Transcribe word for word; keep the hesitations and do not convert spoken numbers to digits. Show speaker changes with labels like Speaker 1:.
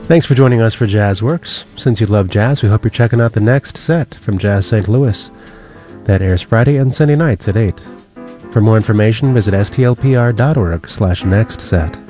Speaker 1: Thanks for joining us for Jazz Works. Since you love jazz, we hope you're checking out the next set from Jazz Saint Louis. That airs Friday and Sunday nights at eight. For more information, visit s t l p r dot org slash next set.